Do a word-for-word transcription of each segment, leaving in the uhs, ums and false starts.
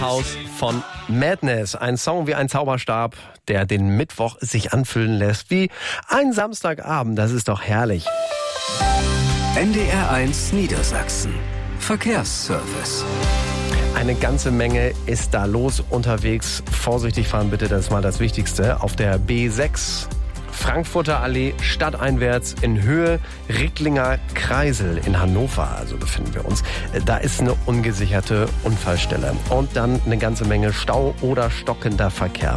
Haus von Madness. Ein Song wie ein Zauberstab, der den Mittwoch sich anfühlen lässt wie ein Samstagabend. Das ist doch herrlich. N D R eins Niedersachsen. Verkehrsservice. Eine ganze Menge ist da los unterwegs. Vorsichtig fahren bitte, das ist mal das Wichtigste. Auf der B sechs Frankfurter Allee stadteinwärts in Höhe Ricklinger Kreisel in Hannover, also befinden wir uns. Da ist eine ungesicherte Unfallstelle und dann eine ganze Menge Stau oder stockender Verkehr.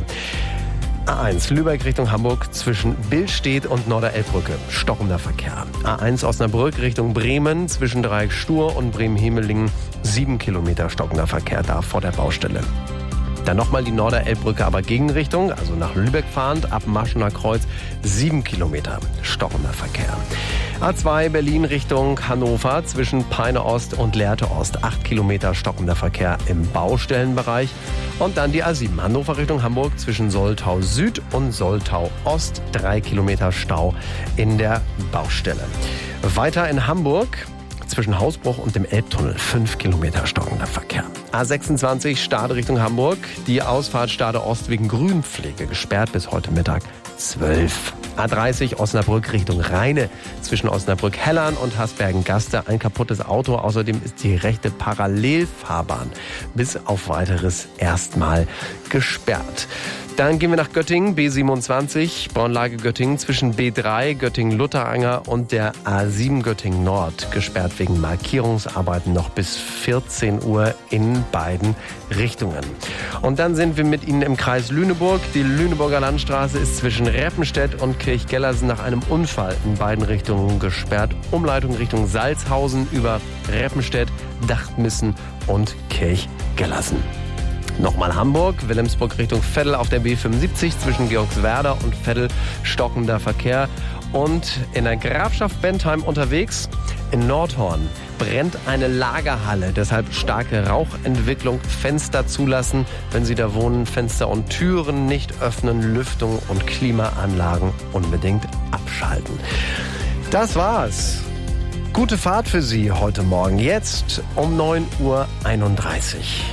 A eins Lübeck Richtung Hamburg zwischen Billstedt und Norderelbbrücke, stockender Verkehr. A eins Osnabrück Richtung Bremen zwischen Dreieck Stur und Bremen-Hemelingen, sieben Kilometer stockender Verkehr da vor der Baustelle. Dann nochmal die Norderelbbrücke, aber Gegenrichtung, also nach Lübeck fahrend, ab Maschener Kreuz, sieben Kilometer stockender Verkehr. A zwei Berlin Richtung Hannover zwischen Peine Ost und Lehrte Ost, acht Kilometer stockender Verkehr im Baustellenbereich. Und dann die A sieben Hannover Richtung Hamburg zwischen Soltau Süd und Soltau Ost, drei Kilometer Stau in der Baustelle. Weiter in Hamburg zwischen Hausbruch und dem Elbtunnel, fünf Kilometer stockender Verkehr. A sechsundzwanzig Stade Richtung Hamburg, die Ausfahrt Stade Ost wegen Grünpflege gesperrt bis heute Mittag zwölf. A dreißig Osnabrück Richtung Rheine zwischen Osnabrück-Hellern und Hasbergen-Gaste ein kaputtes Auto. Außerdem ist die rechte Parallelfahrbahn bis auf weiteres erstmal gesperrt. Dann gehen wir nach Göttingen, B siebenundzwanzig, Braunlage Göttingen zwischen B drei, Göttingen-Lutteranger und der A sieben Göttingen Nord. Gesperrt wegen Markierungsarbeiten noch bis vierzehn Uhr in beiden Richtungen. Und dann sind wir mit Ihnen im Kreis Lüneburg. Die Lüneburger Landstraße ist zwischen Reppenstedt und Kirchgellersen nach einem Unfall in beiden Richtungen gesperrt. Umleitung Richtung Salzhausen über Reppenstedt, Dachtmissen und Kirchgellersen. Nochmal Hamburg, Wilhelmsburg Richtung Veddel auf der B fünfundsiebzig zwischen Georgswerder und Veddel stockender Verkehr. Und in der Grafschaft Bentheim unterwegs, in Nordhorn, brennt eine Lagerhalle. Deshalb starke Rauchentwicklung, Fenster zulassen. Wenn Sie da wohnen, Fenster und Türen nicht öffnen, Lüftung und Klimaanlagen unbedingt abschalten. Das war's. Gute Fahrt für Sie heute Morgen, jetzt um neun Uhr einunddreißig.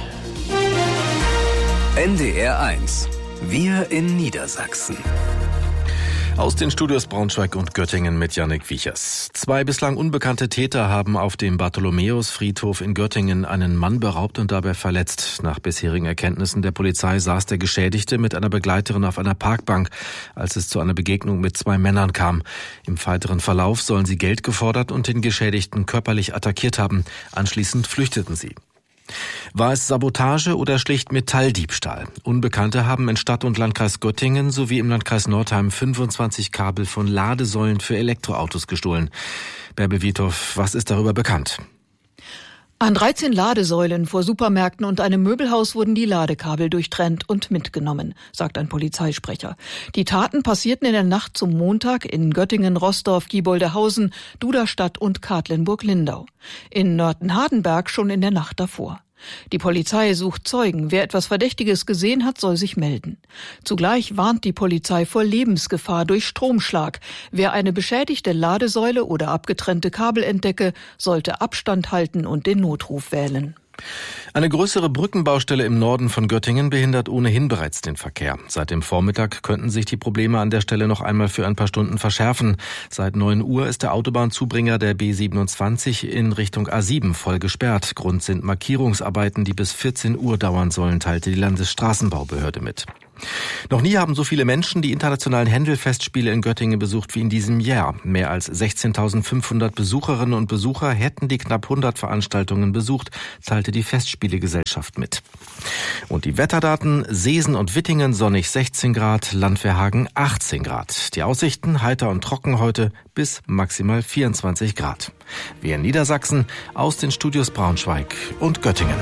N D R eins. Wir in Niedersachsen. Aus den Studios Braunschweig und Göttingen mit Jannik Wiechers. Zwei bislang unbekannte Täter haben auf dem Bartholomäusfriedhof in Göttingen einen Mann beraubt und dabei verletzt. Nach bisherigen Erkenntnissen der Polizei saß der Geschädigte mit einer Begleiterin auf einer Parkbank, als es zu einer Begegnung mit zwei Männern kam. Im weiteren Verlauf sollen sie Geld gefordert und den Geschädigten körperlich attackiert haben. Anschließend flüchteten sie. War es Sabotage oder schlicht Metalldiebstahl? Unbekannte haben in Stadt und Landkreis Göttingen sowie im Landkreis Nordheim fünfundzwanzig Kabel von Ladesäulen für Elektroautos gestohlen. Bärbel Wiethoff, was ist darüber bekannt? An dreizehn Ladesäulen vor Supermärkten und einem Möbelhaus wurden die Ladekabel durchtrennt und mitgenommen, sagt ein Polizeisprecher. Die Taten passierten in der Nacht zum Montag in Göttingen, Roßdorf, Gieboldehausen, Duderstadt und Katlenburg-Lindau. In Nörten-Hardenberg schon in der Nacht davor. Die Polizei sucht Zeugen. Wer etwas Verdächtiges gesehen hat, soll sich melden. Zugleich warnt die Polizei vor Lebensgefahr durch Stromschlag. Wer eine beschädigte Ladesäule oder abgetrennte Kabel entdecke, sollte Abstand halten und den Notruf wählen. Eine größere Brückenbaustelle im Norden von Göttingen behindert ohnehin bereits den Verkehr. Seit dem Vormittag könnten sich die Probleme an der Stelle noch einmal für ein paar Stunden verschärfen. Seit neun Uhr ist der Autobahnzubringer der B siebenundzwanzig in Richtung A sieben voll gesperrt. Grund sind Markierungsarbeiten, die bis vierzehn Uhr dauern sollen, teilte die Landesstraßenbaubehörde mit. Noch nie haben so viele Menschen die internationalen Händelfestspiele in Göttingen besucht wie in diesem Jahr. Mehr als sechzehntausendfünfhundert Besucherinnen und Besucher hätten die knapp hundert Veranstaltungen besucht, teilte die Festspielegesellschaft mit. Und die Wetterdaten: Seesen und Wittingen sonnig sechzehn Grad, Landwehrhagen achtzehn Grad. Die Aussichten heiter und trocken heute bis maximal vierundzwanzig Grad. Wir in Niedersachsen aus den Studios Braunschweig und Göttingen.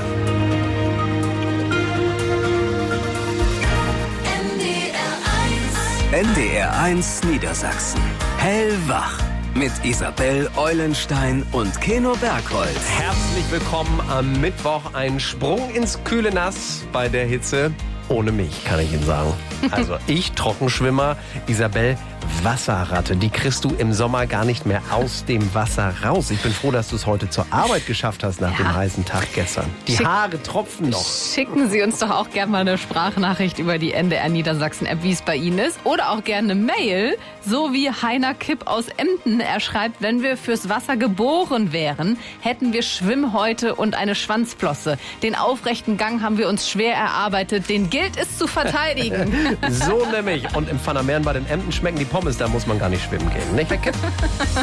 N D R eins Niedersachsen. Hellwach. Mit Isabel Eulenstein und Keno Bergholz. Herzlich willkommen am Mittwoch. Ein Sprung ins kühle Nass bei der Hitze. Ohne mich, kann ich Ihnen sagen. Also ich, Trockenschwimmer, Isabel, Wasserratte. Die kriegst du im Sommer gar nicht mehr aus dem Wasser raus. Ich bin froh, dass du es heute zur Arbeit geschafft hast nach ja. dem heißen Tag gestern. Die Schick, Haare tropfen noch. Schicken Sie uns doch auch gerne mal eine Sprachnachricht über die N D R Niedersachsen-App, wie es bei Ihnen ist. Oder auch gerne eine Mail, so wie Heiner Kipp aus Emden. Er schreibt, wenn wir fürs Wasser geboren wären, hätten wir Schwimmhäute und eine Schwanzflosse. Den aufrechten Gang haben wir uns schwer erarbeitet. Den gilt es zu verteidigen. So nämlich. Und im Pfannermeeren bei den Emden schmecken die Pommes, da muss man gar nicht schwimmen gehen. Nicht, Herr Kipp?